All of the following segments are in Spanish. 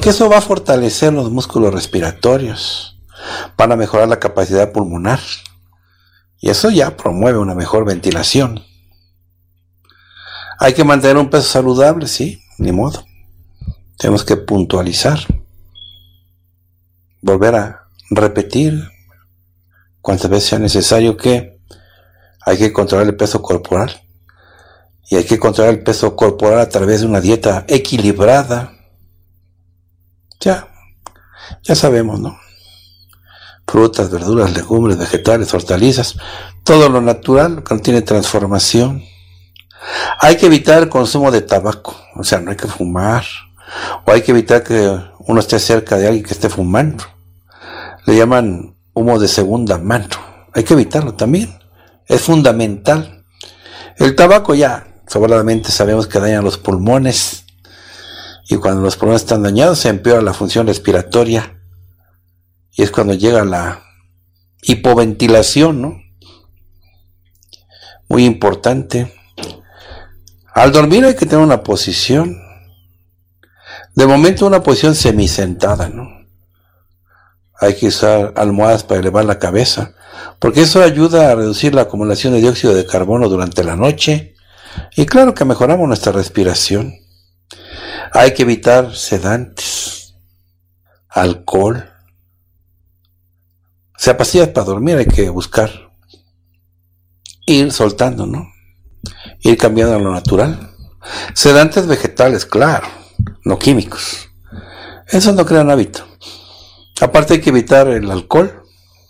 porque eso va a fortalecer los músculos respiratorios, van a mejorar la capacidad pulmonar y eso ya promueve una mejor ventilación. Hay que mantener un peso saludable, sí, ni modo. Tenemos que puntualizar, volver a repetir cuantas veces sea necesario que hay que controlar el peso corporal. Y hay que controlar el peso corporal a través de una dieta equilibrada. Ya sabemos, ¿no? Frutas, verduras, legumbres, vegetales, hortalizas, todo lo natural, lo que no tiene transformación. Hay que evitar el consumo de tabaco, o sea, no hay que fumar, o hay que evitar que uno esté cerca de alguien que esté fumando. Le llaman humo de segunda mano. Hay que evitarlo también. Es fundamental. El tabaco ya, sobradamente sabemos que daña los pulmones. Y cuando los pulmones están dañados se empeora la función respiratoria. Y es cuando llega la hipoventilación, ¿no? Muy importante. Al dormir hay que tener una posición. De momento una posición semisentada, ¿no? Hay que usar almohadas para elevar la cabeza, porque eso ayuda a reducir la acumulación de dióxido de carbono durante la noche y claro que mejoramos nuestra respiración. Hay que evitar sedantes, alcohol, o sea, pastillas para dormir hay que buscar. Ir soltando, ¿no? Ir cambiando a lo natural. Sedantes vegetales, claro, no químicos. Eso no crean hábito. Aparte hay que evitar el alcohol.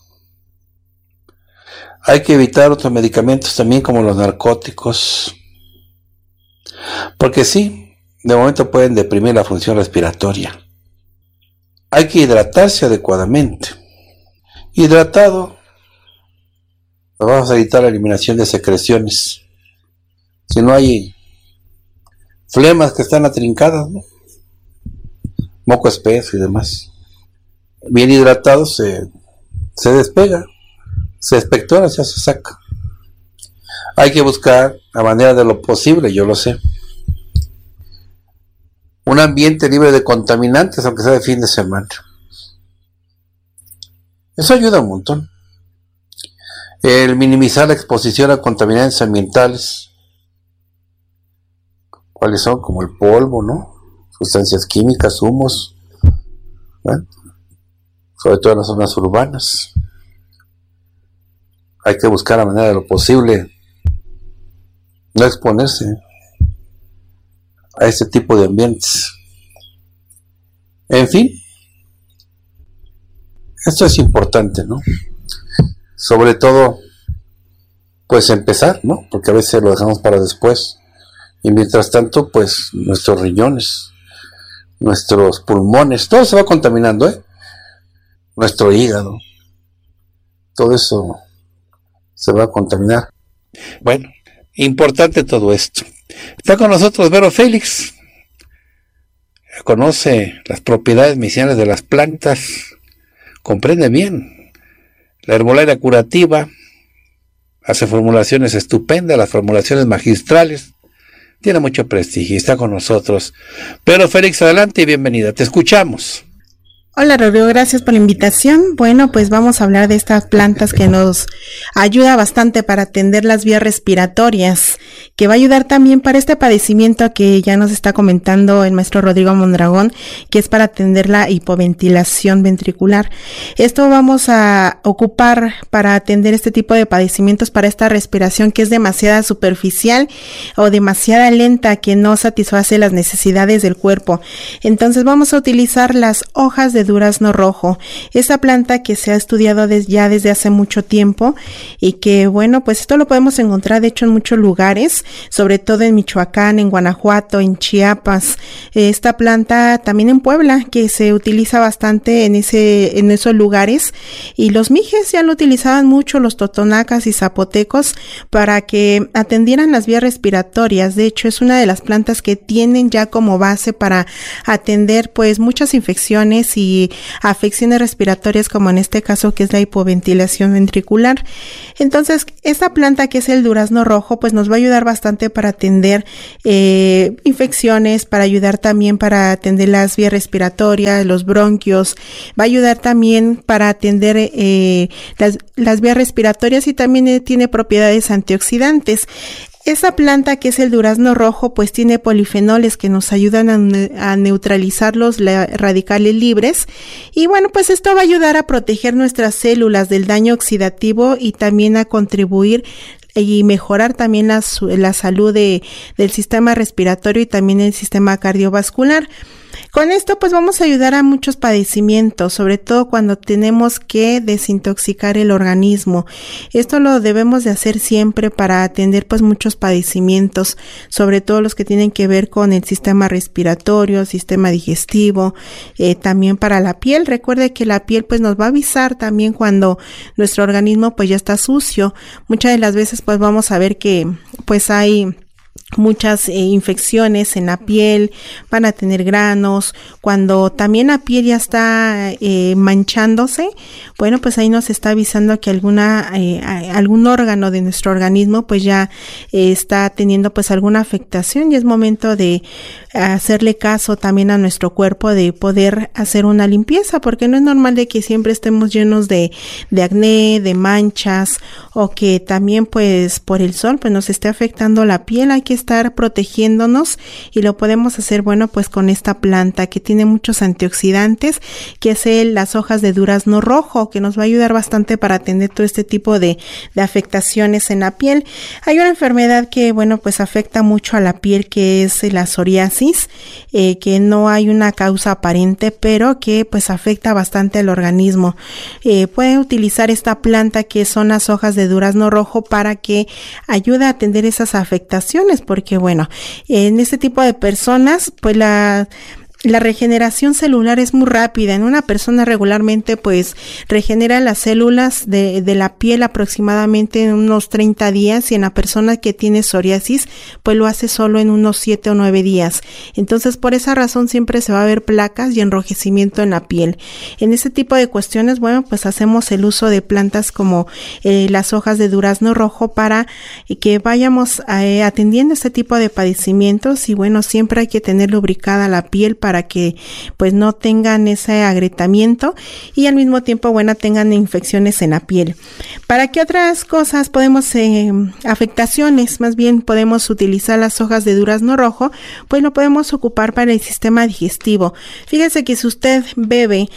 Hay que evitar otros medicamentos también como los narcóticos. Porque sí, de momento pueden deprimir la función respiratoria. Hay que hidratarse adecuadamente. Hidratado, vamos a evitar la eliminación de secreciones. Si no hay flemas que están atrincadas, ¿no? Moco espeso y demás. Bien hidratado se despega, se espectora, se saca. Hay que buscar, a manera de lo posible, yo lo sé, un ambiente libre de contaminantes, aunque sea de fin de semana. Eso ayuda un montón. El minimizar la exposición a contaminantes ambientales, cuáles son, como el polvo, ¿no? Sustancias químicas, humos, ¿eh? Sobre todo en las zonas urbanas. Hay que buscar a manera de lo posible no exponerse a este tipo de ambientes. En fin, esto es importante, ¿no? Sobre todo, pues empezar, ¿no? Porque a veces lo dejamos para después. Y mientras tanto, pues nuestros riñones, nuestros pulmones, todo se va contaminando, ¿eh? Nuestro hígado, todo eso se va a contaminar. Bueno, importante todo esto. Está con nosotros Vero Félix. Conoce las propiedades medicinales de las plantas, comprende bien la herbolaria curativa, hace formulaciones estupendas, las formulaciones magistrales, tiene mucho prestigio y está con nosotros. Vero Félix, adelante y bienvenida, te escuchamos. Hola Rodrigo, gracias por la invitación. Bueno, pues vamos a hablar de estas plantas que nos ayuda bastante para atender las vías respiratorias, que va a ayudar también para este padecimiento que ya nos está comentando el maestro Rodrigo Mondragón, que es para atender la hipoventilación ventricular. Esto vamos a ocupar para atender este tipo de padecimientos, para esta respiración que es demasiada superficial o demasiada lenta, que no satisface las necesidades del cuerpo. Entonces vamos a utilizar las hojas de durazno rojo, esa planta que se ha estudiado ya desde hace mucho tiempo y que, bueno, pues esto lo podemos encontrar de hecho en muchos lugares, sobre todo en Michoacán, en Guanajuato, en Chiapas. Esta planta también en Puebla, que se utiliza bastante en esos lugares, y los mijes ya lo utilizaban mucho, los totonacas y zapotecos, para que atendieran las vías respiratorias. De hecho, es una de las plantas que tienen ya como base para atender pues muchas infecciones y y afecciones respiratorias, como en este caso que es la hipoventilación ventricular. Entonces, esta planta que es el durazno rojo, pues nos va a ayudar bastante para atender infecciones, para ayudar también para atender las vías respiratorias, los bronquios, va a ayudar también para atender las vías respiratorias y también tiene propiedades antioxidantes. Esa planta que es el durazno rojo pues tiene polifenoles que nos ayudan a neutralizar los radicales libres y bueno, pues esto va a ayudar a proteger nuestras células del daño oxidativo y también a contribuir y mejorar también la salud del sistema respiratorio y también el sistema cardiovascular. Con esto pues vamos a ayudar a muchos padecimientos, sobre todo cuando tenemos que desintoxicar el organismo. Esto lo debemos de hacer siempre para atender pues muchos padecimientos, sobre todo los que tienen que ver con el sistema respiratorio, sistema digestivo, también para la piel. Recuerde que la piel pues nos va a avisar también cuando nuestro organismo pues ya está sucio. Muchas de las veces pues vamos a ver que pues hay muchas infecciones en la piel, van a tener granos, cuando también la piel ya está manchándose, bueno, pues ahí nos está avisando que algún órgano de nuestro organismo pues ya está teniendo pues alguna afectación y es momento de hacerle caso también a nuestro cuerpo de poder hacer una limpieza, porque no es normal de que siempre estemos llenos de acné, de manchas o que también pues por el sol pues nos esté afectando la piel. Hay que estar protegiéndonos y lo podemos hacer bueno pues con esta planta que tiene muchos antioxidantes, que es las hojas de durazno rojo, que nos va a ayudar bastante para atender todo este tipo de afectaciones en la piel. Hay una enfermedad que bueno pues afecta mucho a la piel, que es la psoriasis, que no hay una causa aparente, pero que pues afecta bastante al organismo. Pueden utilizar esta planta que son las hojas de durazno rojo para que ayude a atender esas afectaciones, porque bueno, en este tipo de personas pues la regeneración celular es muy rápida. En una persona regularmente pues regenera las células de la piel aproximadamente en unos 30 días y en la persona que tiene psoriasis pues lo hace solo en unos 7 o 9 días. Entonces por esa razón siempre se va a ver placas y enrojecimiento en la piel. En ese tipo de cuestiones, bueno, pues hacemos el uso de plantas como las hojas de durazno rojo para que vayamos atendiendo este tipo de padecimientos y bueno, siempre hay que tener lubricada la piel para que pues no tengan ese agrietamiento y al mismo tiempo bueno tengan infecciones en la piel. ¿Para qué otras cosas podemos afectaciones? Más bien podemos utilizar las hojas de durazno rojo, pues lo podemos ocupar para el sistema digestivo. Fíjese que si usted bebe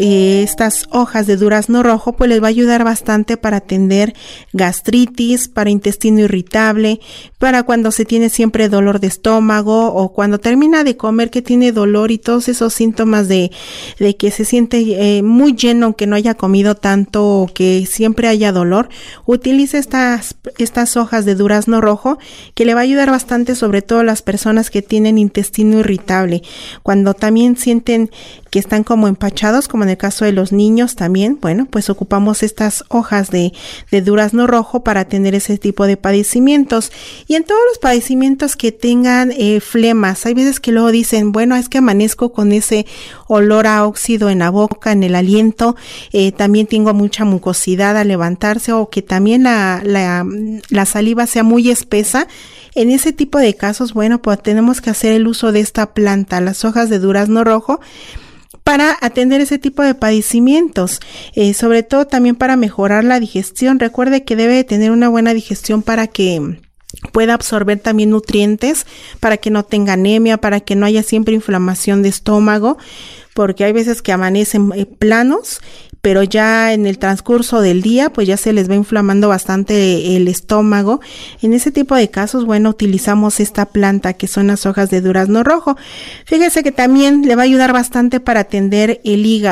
estas hojas de durazno rojo, pues les va a ayudar bastante para atender gastritis, para intestino irritable, para cuando se tiene siempre dolor de estómago o cuando termina de comer que tiene dolor y todos esos síntomas de que se siente muy lleno aunque no haya comido tanto o que siempre haya dolor. Utilice estas hojas de durazno rojo que le va a ayudar bastante, sobre todo a las personas que tienen intestino irritable, cuando también sienten que están como empachados, como en el caso de los niños también. Bueno, pues ocupamos estas hojas de durazno rojo para atender ese tipo de padecimientos. Y en todos los padecimientos que tengan flemas, hay veces que luego dicen, bueno, es que amanezco con ese olor a óxido en la boca, en el aliento, también tengo mucha mucosidad al levantarse o que también la saliva sea muy espesa. En ese tipo de casos, bueno, pues tenemos que hacer el uso de esta planta, las hojas de durazno rojo, para atender ese tipo de padecimientos, sobre todo también para mejorar la digestión. Recuerde que debe tener una buena digestión para que pueda absorber también nutrientes, para que no tenga anemia, para que no haya siempre inflamación de estómago, porque hay veces que amanecen planos, pero ya en el transcurso del día pues ya se les va inflamando bastante el estómago. En ese tipo de casos, bueno, utilizamos esta planta que son las hojas de durazno rojo. Fíjese que también le va a ayudar bastante para atender el hígado.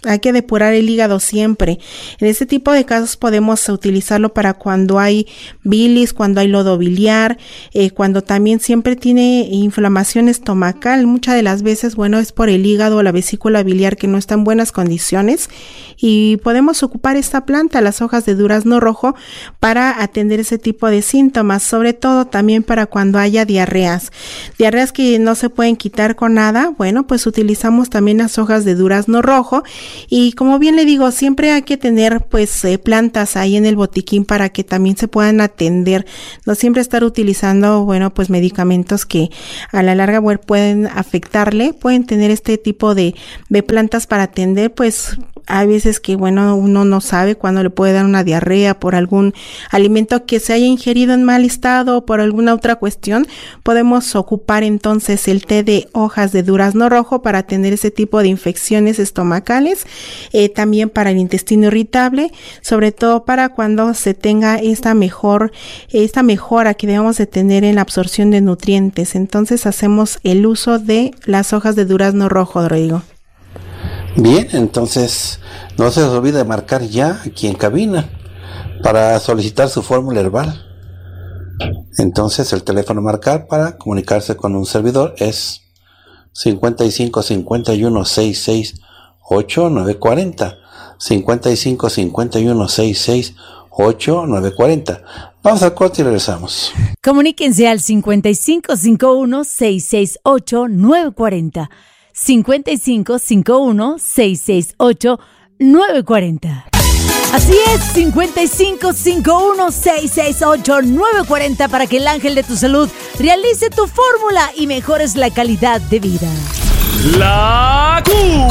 hay que depurar el hígado siempre. En este tipo de casos podemos utilizarlo para cuando hay bilis, cuando hay lodo biliar, cuando también siempre tiene inflamación estomacal. Muchas de las veces, bueno, es por el hígado o la vesícula biliar que no está en buenas condiciones, y podemos ocupar esta planta, las hojas de durazno rojo, para atender ese tipo de síntomas, sobre todo también para cuando haya diarreas que no se pueden quitar con nada. Bueno, pues utilizamos también las hojas de durazno rojo, y como bien le digo, siempre hay que tener pues plantas ahí en el botiquín para que también se puedan atender, no siempre estar utilizando, bueno, pues medicamentos que a la larga pueden afectarle. Pueden tener este tipo de plantas para atender, pues hay veces que, bueno, uno no sabe cuándo le puede dar una diarrea por algún alimento que se haya ingerido en mal estado o por alguna otra cuestión. Podemos ocupar entonces el té de hojas de durazno rojo para atender ese tipo de infecciones estomacales, también para el intestino irritable, sobre todo para cuando se tenga esta mejora que debemos de tener en la absorción de nutrientes. Entonces hacemos el uso de las hojas de durazno rojo, Rodrigo. Bien, entonces no se les olvide marcar ya aquí en cabina para solicitar su fórmula herbal. Entonces el teléfono a marcar para comunicarse con un servidor es 55 51 66 8940, 55 51 66 8940. Vamos al corte y regresamos. Comuníquense al 55 51 668 940. 55 51 668 940. Así es, 55 51 668 940 para que el ángel de tu salud realice tu fórmula y mejores la calidad de vida. La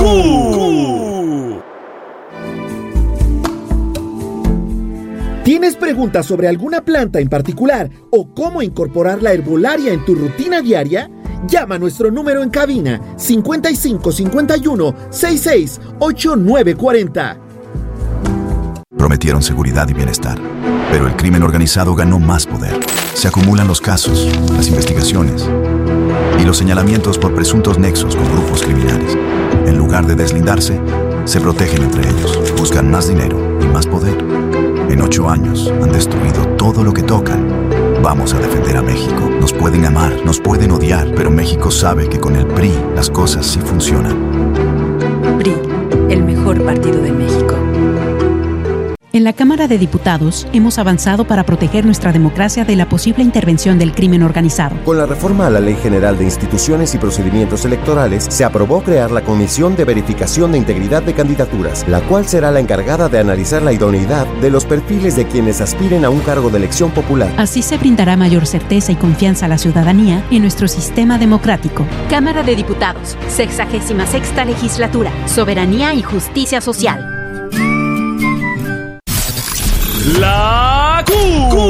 Q. ¿Tienes preguntas sobre alguna planta en particular o cómo incorporar la herbolaria en tu rutina diaria? Llama a nuestro número en cabina 55 51 66 8940. Prometieron seguridad y bienestar, pero el crimen organizado ganó más poder. Se acumulan los casos, las investigaciones y los señalamientos por presuntos nexos con grupos criminales. En lugar de deslindarse, se protegen entre ellos, buscan más dinero y más poder. En 8 años han destruido todo lo que tocan. Vamos a defender a México. Nos pueden amar, nos pueden odiar, pero México sabe que con el PRI las cosas sí funcionan. PRI, el mejor partido de México. En la Cámara de Diputados hemos avanzado para proteger nuestra democracia de la posible intervención del crimen organizado. Con la reforma a la Ley General de Instituciones y Procedimientos Electorales, se aprobó crear la Comisión de Verificación de Integridad de Candidaturas, la cual será la encargada de analizar la idoneidad de los perfiles de quienes aspiren a un cargo de elección popular. Así se brindará mayor certeza y confianza a la ciudadanía en nuestro sistema democrático. Cámara de Diputados, 66ª Legislatura, Soberanía y Justicia Social. La Q.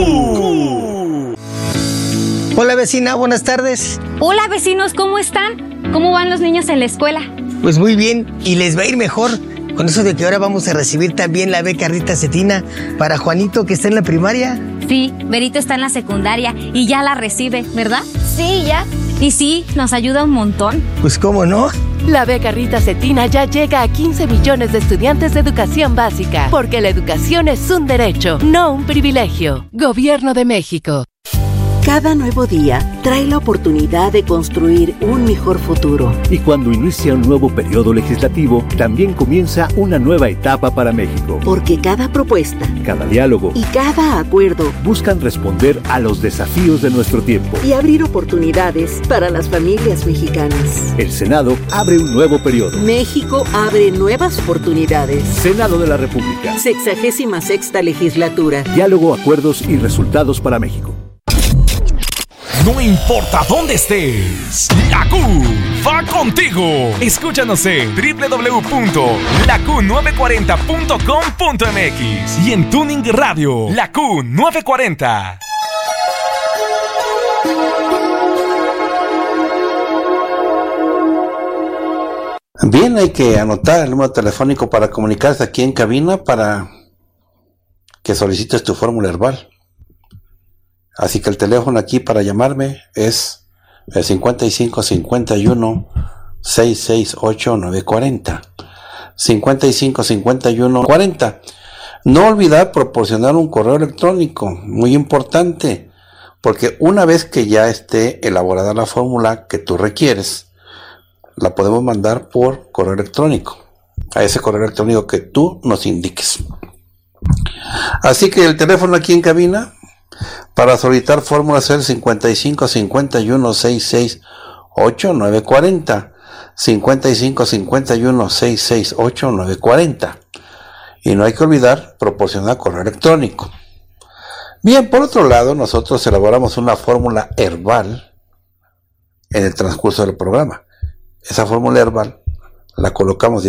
Hola vecina, buenas tardes. Hola vecinos, ¿cómo están? ¿Cómo van los niños en la escuela? Pues muy bien, y les va a ir mejor con eso de que ahora vamos a recibir también la beca Rita Cetina para Juanito, que está en la primaria. Sí, Berito está en la secundaria y ya la recibe, ¿verdad? Sí, ya. Y sí, nos ayuda un montón. Pues cómo no. La beca Rita Cetina ya llega a 15 millones de estudiantes de educación básica, porque la educación es un derecho, no un privilegio. Gobierno de México. Cada nuevo día trae la oportunidad de construir un mejor futuro. Y cuando inicia un nuevo periodo legislativo, también comienza una nueva etapa para México. Porque cada propuesta, cada diálogo y cada acuerdo buscan responder a los desafíos de nuestro tiempo y abrir oportunidades para las familias mexicanas. El Senado abre un nuevo periodo. México abre nuevas oportunidades. Senado de la República. 66ª Legislatura. Diálogo, acuerdos y resultados para México. No importa dónde estés, la Q va contigo. Escúchanos en www.laQ940.com.mx y en Tuning Radio, la Q940. Bien, hay que anotar el número telefónico para comunicarse aquí en cabina para que solicites tu fórmula herbal. Así que el teléfono aquí para llamarme es el 55 51 668 940. 555140. No olvidar proporcionar un correo electrónico, muy importante, porque una vez que ya esté elaborada la fórmula que tú requieres, la podemos mandar por correo electrónico, a ese correo electrónico que tú nos indiques. Así que el teléfono aquí en cabina para solicitar fórmulas es el 5551668940, 5551668940, y no hay que olvidar proporcionar correo electrónico. Bien, por otro lado, nosotros elaboramos una fórmula herbal en el transcurso del programa. Esa fórmula herbal la colocamos